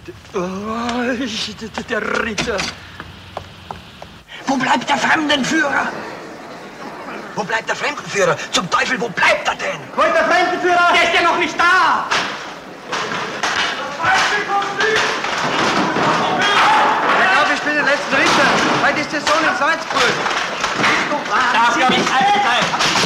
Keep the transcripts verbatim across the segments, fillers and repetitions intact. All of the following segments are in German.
Oh, der Ritter. Wo bleibt der Fremdenführer? Wo bleibt der Fremdenführer? Zum Teufel, wo bleibt er denn? Wo ist der Fremdenführer? Der ist ja noch nicht da! Ich glaube, ich bin der letzte Ritter. Heute ist der Sohn in Salzburg. Darf ja nicht sein.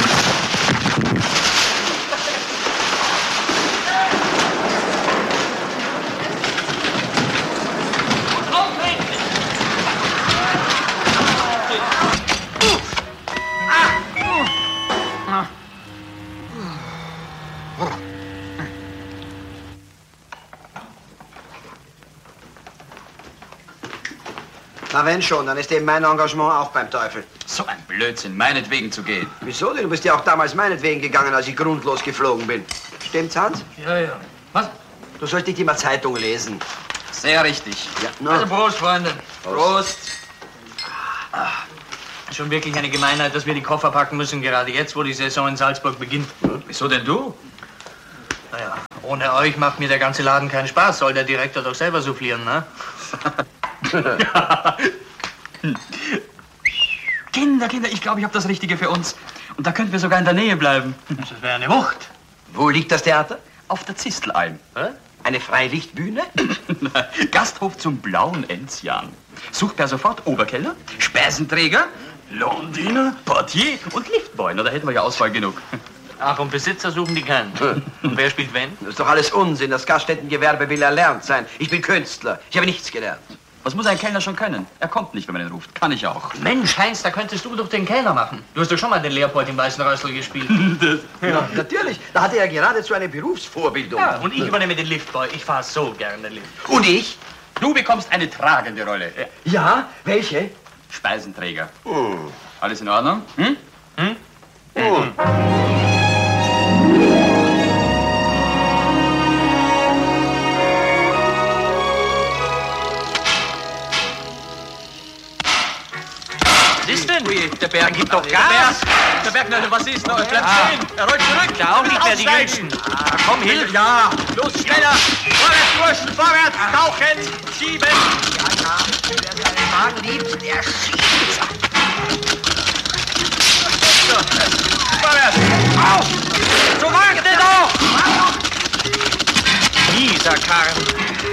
Na wenn schon, dann ist eben mein Engagement auch beim Teufel. So ein Blödsinn, meinetwegen zu gehen. Wieso denn? Du bist ja auch damals meinetwegen gegangen, als ich grundlos geflogen bin. Stimmt's, Hans? Ja, ja. Was? Du sollst nicht immer Zeitung lesen. Sehr richtig. Ja, no. Also Prost, Freunde. Prost. Ah, schon wirklich eine Gemeinheit, dass wir die Koffer packen müssen, gerade jetzt, wo die Saison in Salzburg beginnt. Hm? Wieso denn du? Naja, ohne euch macht mir der ganze Laden keinen Spaß. Soll der Direktor doch selber soufflieren, ne? Kinder, Kinder, ich glaube, ich habe das Richtige für uns. Und da könnten wir sogar in der Nähe bleiben. Das wäre eine Wucht. Wo liegt das Theater? Auf der Zistelalm. Hä? Eine Freilichtbühne? Gasthof zum blauen Enzian. Sucht per sofort Oberkeller, Speisenträger, Lohndiener, Portier und Liftboy. Na, da hätten wir ja Auswahl genug. Ach, und Besitzer suchen die keinen. Und wer spielt wen? Das ist doch alles Unsinn. Das Gaststättengewerbe will erlernt sein. Ich bin Künstler. Ich habe nichts gelernt. Was muss ein Kellner schon können? Er kommt nicht, wenn man ihn ruft. Kann ich auch. Mensch, Heinz, da könntest du doch den Kellner machen. Du hast doch schon mal den Leopold im Weißen Rössel gespielt. Ja, natürlich. Da hatte er geradezu eine Berufsvorbildung. Ja, und ich übernehme den Liftboy. Ich fahre so gerne Lift. Und ich? Du bekommst eine tragende Rolle. Ja, welche? Speisenträger. Oh. Alles in Ordnung? Hm? Hm? Oh. Was ist denn? Ui, der Berg gibt doch Der Gas. Berg, der Berg, nein, was ist noch? Er bleibt Ah. stehen. Er rollt zurück. Da auch nicht mehr die Aufsteigen. Jüngsten. Ah, komm, hilf. Ja, los, schneller. Vorwärts, Burschen, vorwärts. Tauchen, schieben. Wer seinen Magen liebt, der schießt. So, vorwärts. Auf. So warte doch. Dieser Karren.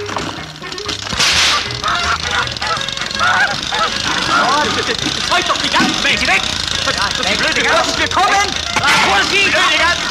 Oh, das rollt doch die ganze Welt weg. Das ist blöde Gans. Wir kommen. Vorsicht, blöde Gans.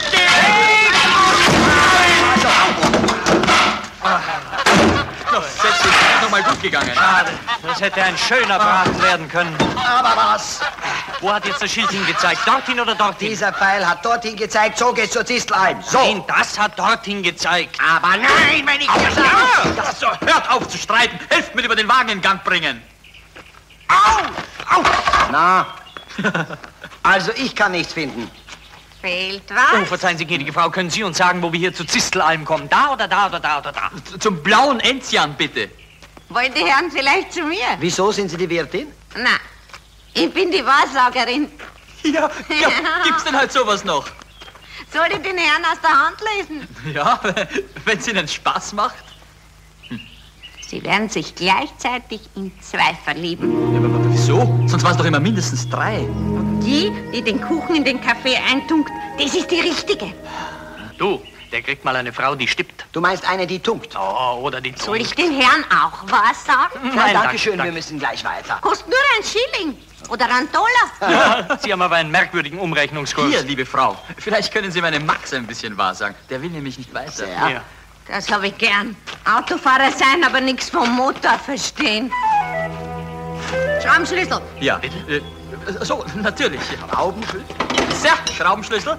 Setz dich, ist noch mal gut gegangen. Schade, das hätte ein schöner Braten werden können. Aber was? Wo hat jetzt das Schild hingezeigt? Dorthin oder dorthin? Dieser Pfeil hat dorthin gezeigt, so geht's zur Zistelalm. So. Nein, das hat dorthin gezeigt. Aber nein, wenn ich dir sage... Ja, das so. Hört auf zu streiten. Helft mir über den Wagen in Gang bringen. Au! Au! Na, also ich kann nichts finden. Fehlt Oh, was? verzeihen Sie, gnädige Frau, können Sie uns sagen, wo wir hier zu Zistelalm kommen? Da oder da oder da oder da? Zum blauen Enzian, bitte. Wollen die Herren vielleicht zu mir? Wieso sind Sie die Wirtin? Na, ich bin die Wahrsagerin. Ja, ja, gibt's denn halt sowas noch? Soll ich den Herrn aus der Hand lesen? Ja, wenn es Ihnen Spaß macht. Sie werden sich gleichzeitig in zwei verlieben. Ja, aber wieso? Sonst waren es doch immer mindestens drei. Und die, die den Kuchen in den Kaffee eintunkt, das ist die richtige. Du, der kriegt mal eine Frau, die stippt. Du meinst eine, die tunkt? Oh, oder die Soll Zunge. ich den Herrn auch was sagen? Nein, Nein, danke schön, danke. wir müssen gleich weiter. Kostet nur ein Schilling oder ein Dollar. Ja, Sie haben aber einen merkwürdigen Umrechnungskurs. Hier, liebe Frau, vielleicht können Sie meinem Max ein bisschen wahrsagen. Der will nämlich nicht weiter. Ja. Ja. Das habe ich gern. Autofahrer sein, aber nichts vom Motor verstehen. Schraubenschlüssel. Ja, äh, so, natürlich. Schraubenschlüssel? Sehr, Schraubenschlüssel.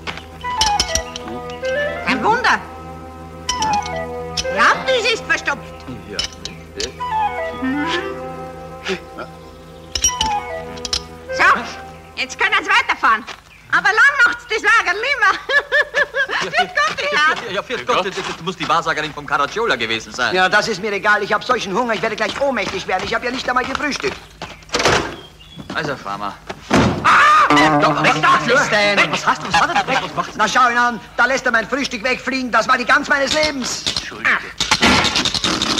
Ein Wunder. Ja, das ist verstopft. Ja. So, jetzt können Sie weiterfahren. Aber lang macht's das Lager nimmer. Grüß Gott, Herr. Ja, ja, für Gott, das, das muss die Wahrsagerin vom Caracciola gewesen sein. Ja, das ist mir egal. Ich habe solchen Hunger, ich werde gleich ohnmächtig werden. Ich habe ja nicht einmal gefrühstückt. Also, Farmer. Ah! Doch, Weg dafür! Was ist denn? Was hast du? Was hat er denn? Was macht's? Na, schau ihn an. Da lässt er mein Frühstück wegfliegen. Das war die Gans meines Lebens. Entschuldige.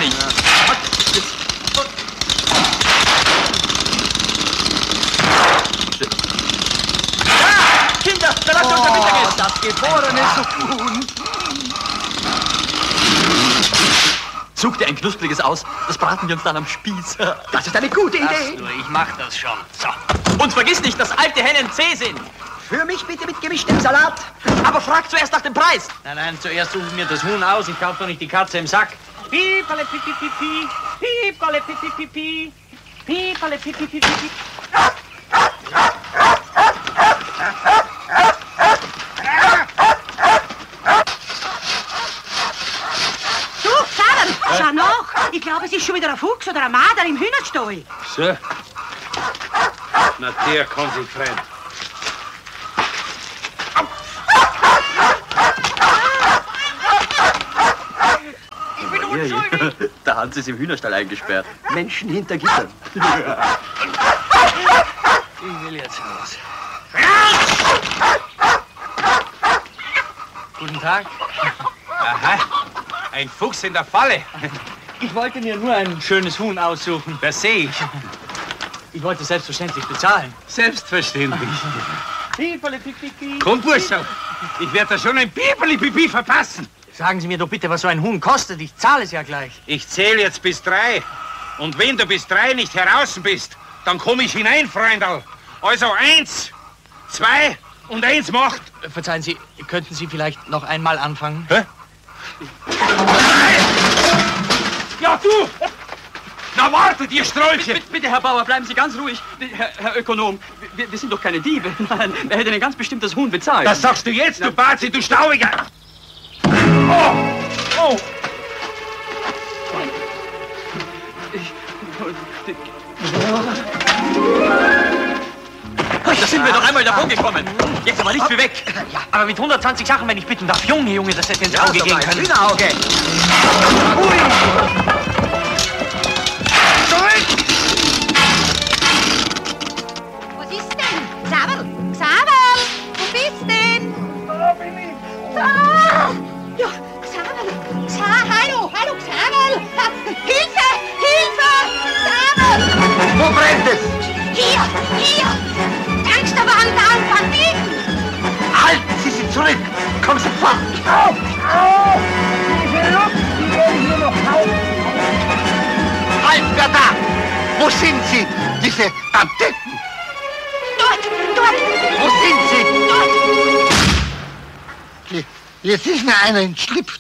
nicht. Ja, Kinder, da lag doch der Mittagessen. Das geborene Huhn. Such dir ein knuspriges aus, das braten wir uns dann am Spieß. Das ist eine gute Lass Idee. nur, ich mach das schon. So. Und vergiss nicht, dass alte Hennen zäh sind. Für mich bitte mit gemischtem Salat. Aber frag zuerst nach dem Preis. Nein, nein, zuerst suche ich mir das Huhn aus. Ich kauf doch nicht die Katze im Sack. Piepale, pipi, pipi. Piepale, pipi, pipi. Piepale, pipi, pipi. Du, Sabel, schau nach. Ich glaube, es ist schon wieder ein Fuchs oder ein Marder im Hühnerstall. So. Na, der konsequent. Ich bin unschuldig. Der Hans ist im Hühnerstall eingesperrt. Menschen hinter Gittern. Ich will jetzt raus. Guten Tag. Aha. Ein Fuchs in der Falle. Ich wollte mir nur ein schönes Huhn aussuchen. Das sehe ich. Ich wollte selbstverständlich bezahlen. Selbstverständlich. Piepale, pipi, pipi. Komm, Bursche. Ich werde da schon ein Piepeli-Pipi verpassen. Sagen Sie mir doch bitte, was so ein Huhn kostet. Ich zahle es ja gleich. Ich zähle jetzt bis drei. Und wenn du bis drei nicht heraus bist, dann komme ich hinein, Freundal. Also eins, zwei und eins macht. Äh, Verzeihen Sie, könnten Sie vielleicht noch einmal anfangen? Hä? Ja, du! Na, wartet, ihr Strolche! Bitte, bitte, Herr Bauer, bleiben Sie ganz ruhig. Herr, Herr Ökonom, wir, wir sind doch keine Diebe. Nein, er hätte ein ganz bestimmtes Huhn bezahlt. Das sagst du jetzt, du Bazi, du Stauiger! Oh! Oh! Da sind wir doch einmal davon gekommen. Jetzt aber nicht für weg. Aber mit hundertzwanzig Sachen, wenn ich bitten darf. Junge, Junge, das hätte ins Auge gehen können. Hühnerauge. Was ist denn? Sabel, Sabel, wo bist denn? Da bin ich. Da! Ja, Sabel, Sa hallo, hallo, Sabel! Hilfe, Hilfe, Sabel! Wo brennt es? Hier, hier! Gangsterwagen da und Banditen! Halten Sie sie zurück! Kommen Sie fort! Au! Au! Diese Luft, die werden hier noch halten! Halt, wer da? Wo sind Sie, diese Banditen? Dort, dort, Wo sind Sie? dort! Jetzt ist mir einer entschlüpft.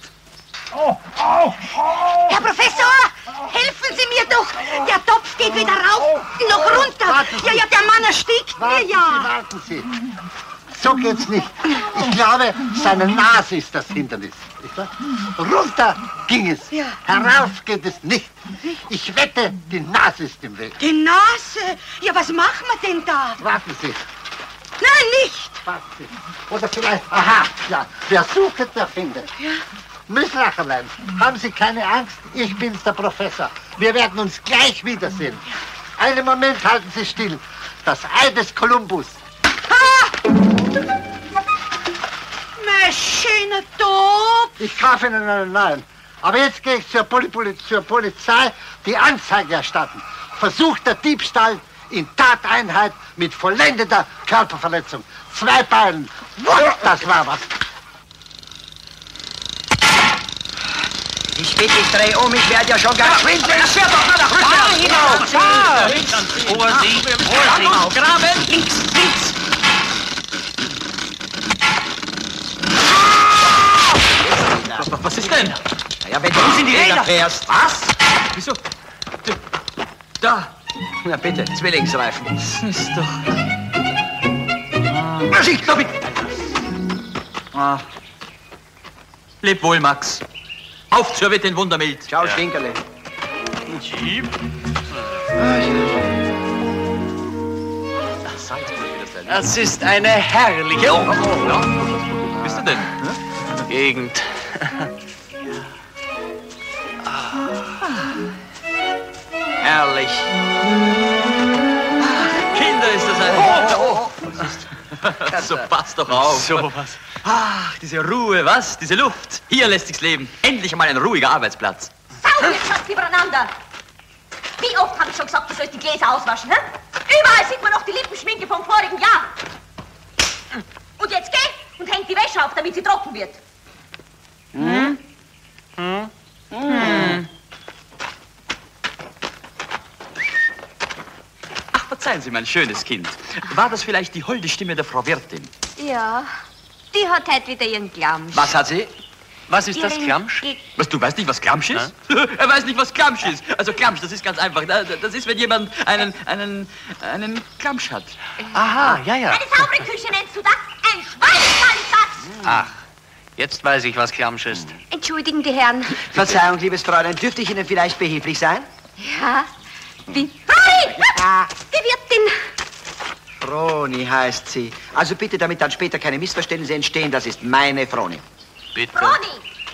Herr Professor, helfen Sie mir doch! Der Topf geht weder rauf noch runter! Warten Sie. Ja, ja, der Mann erstickt mir Warten ja! Sie, warten Sie. So geht's nicht. Ich glaube, seine Nase ist das Hindernis. Nicht wahr? Runter ging es. Ja. Herauf geht es nicht. Ich wette, die Nase ist im Weg. Die Nase! Ja, was machen wir denn da? Warten Sie. Nein, nicht! Warten Sie. Oder vielleicht, aha, ja, wer sucht, der findet. Ja. Müßlacherlein, haben Sie keine Angst, ich bin's, der Professor. Wir werden uns gleich wiedersehen. Einen Moment, halten Sie still. Das Ei des Kolumbus. Ha! Mein schöner Topf! Ich kaufe Ihnen einen neuen. Aber jetzt gehe ich zur, Poli Poli zur Polizei, die Anzeige erstatten. Versuchter Diebstahl in Tateinheit mit vollendeter Körperverletzung. Zwei Beinen. Das war was. Ich bitte, ich drehe um, ich werde ja schon ganz schwindelig. Das fährt doch mal nach rückwärts. Da! Vorsicht, Vorsicht! Graben, links, links. Was, was ist denn? Ja, wenn du sind die Räder? fährst. Was? Wieso? Da. Na bitte, Zwillingsreifen. Das ist doch... Vorsicht, Lobby! Ah. Leb wohl, Max. Auf zur Wittin Wundermild. Ciao, Stinkerle. Das ist eine herrliche Oh, oh, ja. Wo bist du denn? Hm? Gegend. Herrlich. Kinder, ist das ein... Oh, oh. So, pass doch auf. So was. Ach, diese Ruhe, was? Diese Luft. Hier lässt sich's leben. Endlich einmal ein ruhiger Arbeitsplatz. Sabel! Schau jetzt, Schatz, übereinander. Wie oft habe ich schon gesagt, du sollst die Gläser auswaschen, hä? Überall sieht man noch die Lippenschminke vom vorigen Jahr. Und jetzt geh und häng die Wäsche auf, damit sie trocken wird. Hm? Hm? Hm. Ach, verzeihen Sie, mein schönes Kind. War das vielleicht die holde Stimme der Frau Wirtin? Ja, die hat heute wieder ihren Glamsch. Was hat sie? Was ist das, Ihren Glamsch? Ge- Was, du weißt nicht, was Glamsch ist? Er weiß nicht, was Glamsch ist. Also Glamsch, das ist ganz einfach. Das ist, wenn jemand einen, einen, einen Glamsch hat. Aha, ja, ja. Eine saubere Küche nennst du das? Ein Schweinestall ist das! Ach, jetzt weiß ich, was Glamsch ist. Entschuldigen die Herren. Verzeihung, liebes Fräulein, dürfte ich Ihnen vielleicht behilflich sein? Ja, die... Froni! Ja. Die Wirtin! Froni heißt sie. Also bitte, damit dann später keine Missverständnisse entstehen, das ist meine Froni. Bitte. Froni!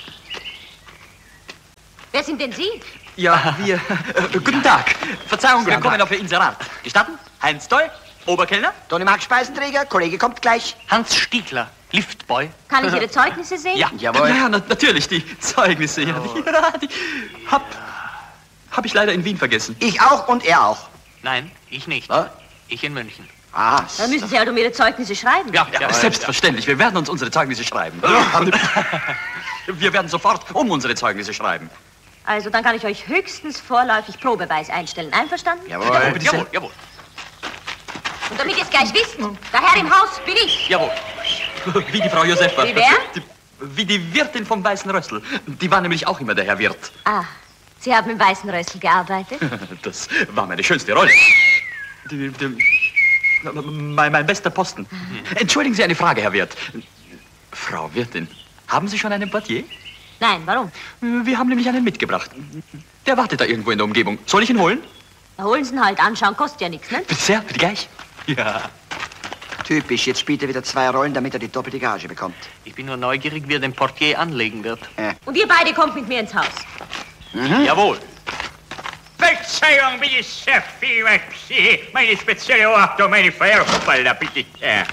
Wer sind denn Sie? Ja, wir... Äh, guten Tag. Verzeihung, wir Guten kommen Tag. auf Ihr Inserat. Gestatten? Heinz Doll, Oberkellner. Toni Mark Speisenträger, Kollege kommt gleich. Hans Stiegler, Liftboy. Kann ich Ihre Zeugnisse sehen? Ja, Jawohl. Ja, na, natürlich, die Zeugnisse. Ja, die, ja, die hab, hab ich leider in Wien vergessen. Ich auch und er auch. Nein, ich nicht. Was? Ich in München. Ah, Dann müssen Sie halt um Ihre Zeugnisse schreiben. Ja, Ja, selbstverständlich. Wir werden uns unsere Zeugnisse schreiben. Wir werden sofort um unsere Zeugnisse schreiben. Also, dann kann ich euch höchstens vorläufig Probeweis einstellen. Einverstanden? jawohl. Jawohl, jawohl. Und damit ihr es gleich wisst, der Herr im Haus bin ich. Jawohl. Wie die Frau Josefa. Wie wer? Die, wie die Wirtin vom Weißen Rössel. Die war nämlich auch immer der Herr Wirt. Ah, Sie haben im Weißen Rössel gearbeitet? Das war meine schönste Rolle. Die, die, mein, mein bester Posten. Entschuldigen Sie eine Frage, Herr Wirt. Frau Wirtin, haben Sie schon einen Portier? Nein, warum? Wir haben nämlich einen mitgebracht. Der wartet da irgendwo in der Umgebung. Soll ich ihn holen? Da holen Sie ihn halt, anschauen kostet ja nichts, ne? Bitte sehr, bitte gleich. Ja. Typisch, jetzt spielt er wieder zwei Rollen, damit er die doppelte Gage bekommt. Ich bin nur neugierig, wie er den Portier anlegen wird. Und ihr beide kommt mit mir ins Haus. Jawohl. Verzeihung, bitte sehr viel, meine spezielle Ordnung, meine Frau Hoppala, bitte sehr.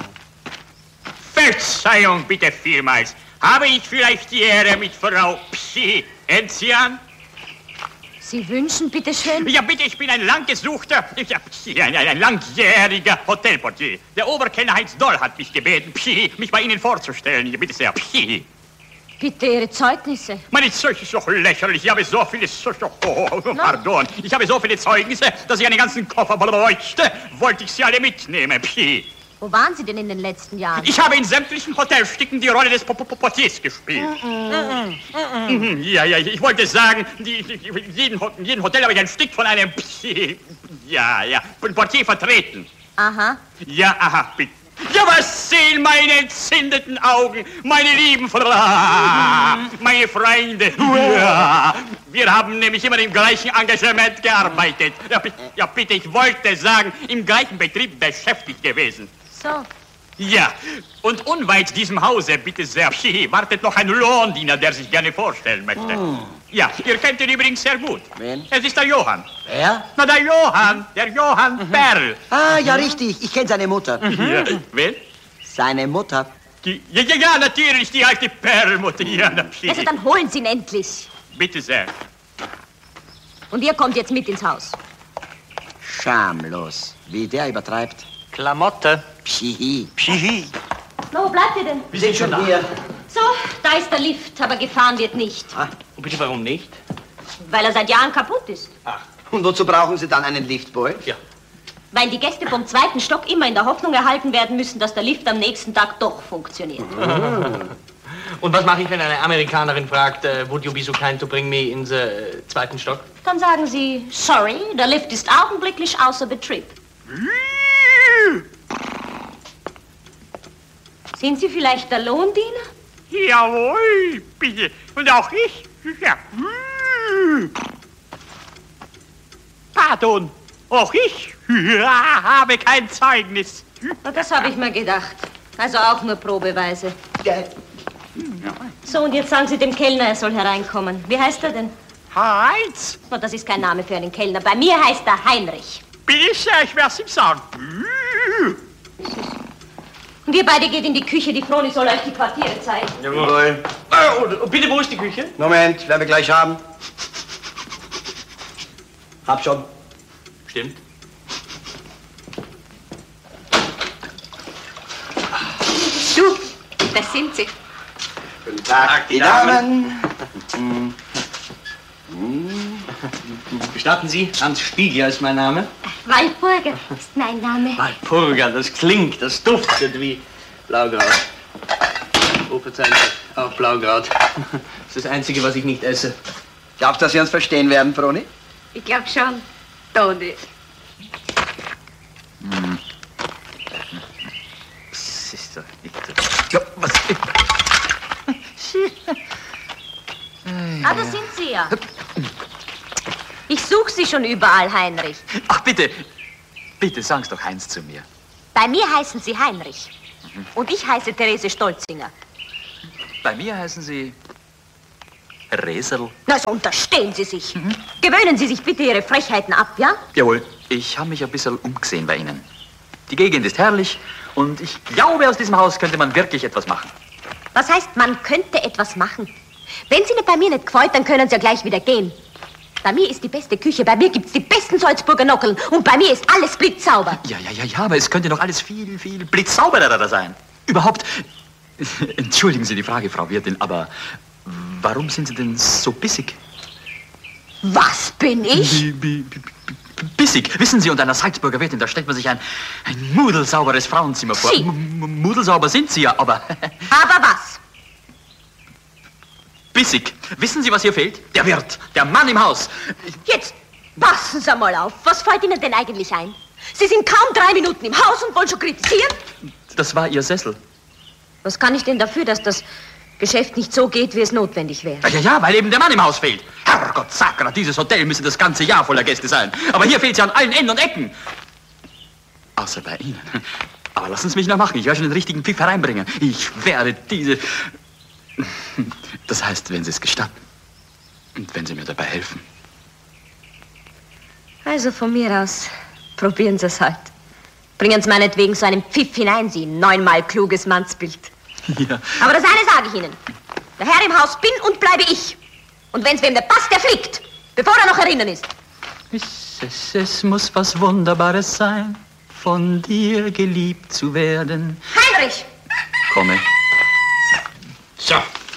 Verzeihung, bitte vielmals. Habe ich vielleicht die Ehre mit Frau Psi Enzian? Sie wünschen, bitteschön? Ja, bitte, ich bin ein langgesuchter, ja, Psi, ein, ein, ein langjähriger Hotelportier. Der Oberkellner Heinz Doll hat mich gebeten, Psi, mich bei Ihnen vorzustellen. Ja, bitte sehr, Psi. Bitte Ihre Zeugnisse. Meine Zeug ist doch lächerlich. Ich habe so viele... So, so, oh, pardon. Ich habe so viele Zeugnisse, dass ich einen ganzen Koffer bräuchte. Wollte ich sie alle mitnehmen, Psi. Wo waren Sie denn in den letzten Jahren? Ich habe in sämtlichen Hotelstücken die Rolle des Portiers gespielt. Mhm, Ja, ja, ich wollte sagen, die, die, jeden, Ho- in jedem Hotel habe ich ein Stück von einem Psi. Ja, ja, Portier vertreten. Aha. Ja, aha, bitte. Ja, was sehen meine entzündeten Augen, meine lieben Fra meine Freunde. Ja. Wir haben nämlich immer im gleichen Engagement gearbeitet. Ja, bi- ja, bitte, ich wollte sagen, im gleichen Betrieb beschäftigt gewesen. So. Ja, und unweit diesem Hause, bitte sehr, wartet noch ein Lohndiener, der sich gerne vorstellen möchte. Ja, ihr kennt ihn übrigens sehr gut. Wen? Es ist der Johann. Wer? Na, der Johann, der Johann Perl. Ah, ja, richtig. Ich kenne seine Mutter. Ja, wen? Seine Mutter. Die, ja, ja, ja, natürlich, die alte Perlmutter. Ja, na, Also dann holen Sie ihn endlich. bitte sehr. Und ihr kommt jetzt mit ins Haus. Schamlos. Wie der übertreibt. Klamotte. Pschihi. Pschihi. Na, wo bleibt ihr denn? Wir sind schon hier. So, da ist der Lift, aber gefahren wird nicht. Und bitte, warum nicht? Weil er seit Jahren kaputt ist. Und wozu brauchen Sie dann einen Liftboy? Ja. Weil die Gäste vom zweiten Stock immer in der Hoffnung erhalten werden müssen, dass der Lift am nächsten Tag doch funktioniert. Und was mache ich, wenn eine Amerikanerin fragt, uh, would you be so kind to bring me in the äh, zweiten Stock? Dann sagen Sie, sorry, der Lift ist augenblicklich außer Betrieb. Sind Sie vielleicht der Lohndiener? Jawohl, bitte. Und auch ich. Ja. Pardon, auch ich ja, habe kein Zeugnis. Na, das habe ich mir gedacht. Also auch nur probeweise. So, und jetzt sagen Sie dem Kellner, er soll hereinkommen. Wie heißt er denn? Heinz, Na, das ist kein Name für einen Kellner. Bei mir heißt er Heinrich. bitte sehr, ich werde es ihm sagen. Und ihr beide geht in die Küche, die Froni soll euch die Quartiere zeigen. Jawohl. Äh, und, und bitte, wo ist die Küche? Moment, werden wir gleich haben. Hab schon. Stimmt. Du, das sind sie. Guten Tag, die Damen. Gestatten Sie, Hans Spiegel ist mein Name. Walpurga ist mein Name. Walpurga, das klingt, das duftet wie Blaukraut. Oh, verzeihen Sie, auch Blaukraut. Das ist das Einzige, was ich nicht esse. Glaubst du, dass wir uns verstehen werden, Froni? Ich glaub schon, Toni. Hm. Das ist doch nicht... Ja, was... Ah, da sind Sie ja. Ich suche Sie schon überall, Heinrich. Ach, bitte, bitte, sagen's doch Heinz zu mir. Bei mir heißen Sie Heinrich. Und ich heiße Therese Stolzinger. Bei mir heißen Sie Resel. Na, so unterstehen Sie sich. Mhm. Gewöhnen Sie sich bitte Ihre Frechheiten ab, ja? Jawohl, ich habe mich ein bisschen umgesehen bei Ihnen. Die Gegend ist herrlich und ich glaube, aus diesem Haus könnte man wirklich etwas machen. Was heißt, man könnte etwas machen? Wenn Sie nicht bei mir nicht gefällt, dann können Sie ja gleich wieder gehen. Bei mir ist die beste Küche, bei mir gibt's die besten Salzburger Nockeln und bei mir ist alles blitzsauber. Ja, ja, ja, ja, aber es könnte doch alles viel, viel blitzsauberer da sein. Überhaupt, entschuldigen Sie die Frage, Frau Wirtin, aber warum sind Sie denn so bissig? Was bin ich? B b b bissig. Wissen Sie, unter einer Salzburger Wirtin, da stellt man sich ein, ein mudelsauberes Frauenzimmer vor. Sie. M mudelsauber sind Sie ja, aber... Aber was? Bissig. Wissen Sie, was hier fehlt? Der Wirt, der Mann im Haus. Jetzt passen Sie mal auf. Was fällt Ihnen denn eigentlich ein? Sie sind kaum drei Minuten im Haus und wollen schon kritisieren? Das war Ihr Sessel. Was kann ich denn dafür, dass das Geschäft nicht so geht, wie es notwendig wäre? Ja, ja, ja, weil eben der Mann im Haus fehlt. Herrgott Sakra, dieses Hotel müsste das ganze Jahr voller Gäste sein. Aber hier fehlt sie an allen Enden und Ecken. Außer bei Ihnen. Aber lassen Sie mich noch machen. Ich werde schon den richtigen Pfiff hereinbringen. Ich werde diese... Das heißt, wenn Sie es gestatten. Und wenn Sie mir dabei helfen. Also von mir aus, probieren Sie es halt. Bringen Sie meinetwegen so einen Pfiff hinein, Sie neunmal kluges Mannsbild. Ja. Aber das eine sage ich Ihnen. Der Herr im Haus bin und bleibe ich. Und wenn es wem der passt, der fliegt, bevor er noch erinnern ist. Es, es, es muss was Wunderbares sein, von dir geliebt zu werden. Heinrich! Komme. So.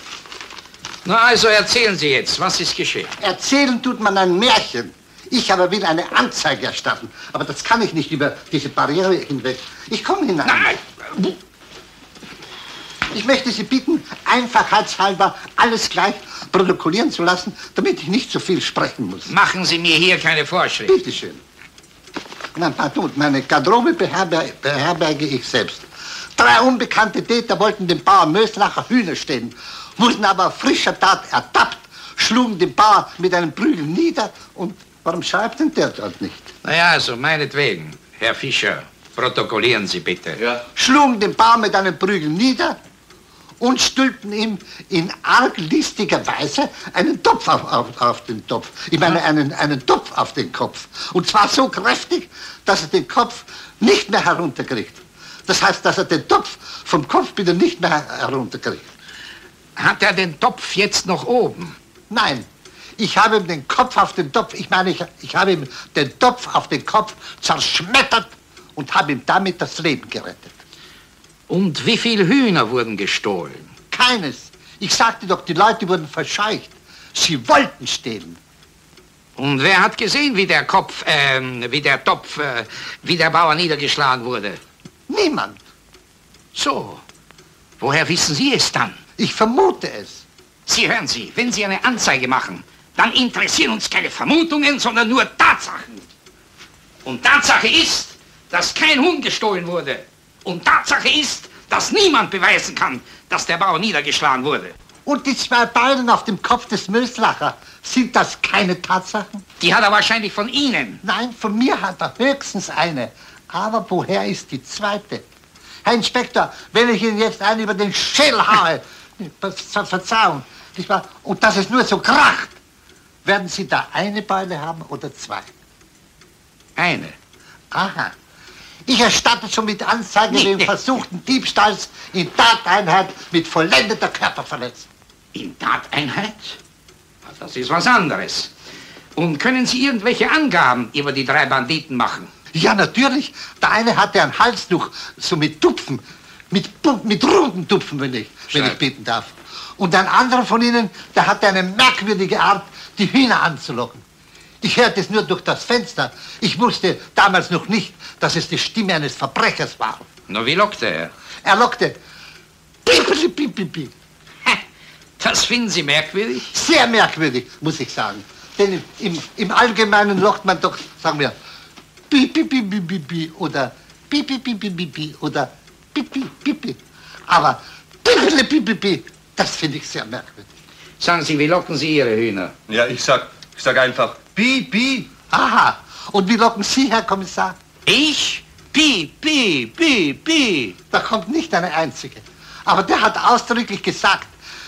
Na also erzählen Sie jetzt, was ist geschehen? Erzählen tut man ein Märchen. Ich aber will eine Anzeige erstatten. Aber das kann ich nicht über diese Barriere hinweg. Ich komme hinein. Nein! Ich möchte Sie bitten, einfachheitshalber alles gleich protokollieren zu lassen, damit ich nicht so viel sprechen muss. Machen Sie mir hier keine Vorschrift. Bitte schön. Na, pardon, meine Garderobe beherber beherberge ich selbst. Drei unbekannte Täter wollten dem Bauer Möslacher Hühner stehlen, wurden aber auf frischer Tat ertappt, schlugen den Bauer mit einem Prügel nieder und warum schreibt denn der dort nicht? Naja, also meinetwegen, Herr Fischer, protokollieren Sie bitte. Ja. Schlugen den Bauer mit einem Prügel nieder und stülpten ihm in arg listiger Weise einen Topf auf, auf, auf den Topf. Ich meine, einen, einen Topf auf den Kopf. Und zwar so kräftig, dass er den Kopf nicht mehr herunterkriegt. Das heißt, dass er den Topf vom Kopf wieder nicht mehr herunterkriegt. Hat er den Topf jetzt noch oben? Nein, ich habe ihm den Kopf auf den Topf, ich meine, ich, ich habe ihm den Topf auf den Kopf zerschmettert und habe ihm damit das Leben gerettet. Und wie viele Hühner wurden gestohlen? Keines. Ich sagte doch, die Leute wurden verscheucht. Sie wollten stehlen. Und wer hat gesehen, wie der Kopf, ähm, wie der Topf, äh, wie der Bauer niedergeschlagen wurde? Niemand. So. Woher wissen Sie es dann? Ich vermute es. Sie hören Sie, wenn Sie eine Anzeige machen, dann interessieren uns keine Vermutungen, sondern nur Tatsachen. Und Tatsache ist, dass kein Huhn gestohlen wurde. Und Tatsache ist, dass niemand beweisen kann, dass der Bauer niedergeschlagen wurde. Und die zwei Ballen auf dem Kopf des Möslacher, sind das keine Tatsachen? Die hat er wahrscheinlich von Ihnen. Nein, von mir hat er höchstens eine. Aber woher ist die zweite? Herr Inspektor, wenn ich Ihnen jetzt einen über den Schädel haue, Ver Verzeihung, nicht wahr? Und dass es nur so kracht, werden Sie da eine Beule haben oder zwei? Eine. Aha. Ich erstatte schon mit Anzeige wegen versuchten Diebstahls in Tateinheit mit vollendeter Körperverletzung. In Tateinheit? Das ist was anderes. Und können Sie irgendwelche Angaben über die drei Banditen machen? Ja, natürlich. Der eine hatte ein Halstuch, so mit Tupfen, mit, mit runden Tupfen, wenn ich, wenn ich bitten darf. Und ein anderer von ihnen, der hatte eine merkwürdige Art, die Hühner anzulocken. Ich hörte es nur durch das Fenster. Ich wusste damals noch nicht, dass es die Stimme eines Verbrechers war. Na, wie lockte er? Er lockte. Pipi, pipi, pipi. Das finden Sie merkwürdig? Sehr merkwürdig, muss ich sagen. Denn im, im Allgemeinen lockt man doch, sagen wir, pipi, pipi, pipi oder pipi, pipi, pipi oder pipi, pipi. Aber pipi, pipi, pipi, das finde ich sehr merkwürdig. Sagen Sie, wie locken Sie Ihre Hühner? Ja, ich sag, ich sag einfach, pi, pi. Aha. Und wie locken Sie, Herr Kommissar? Ich? Pi, pi, pi, pi. Da kommt nicht eine einzige. Aber der hat ausdrücklich gesagt,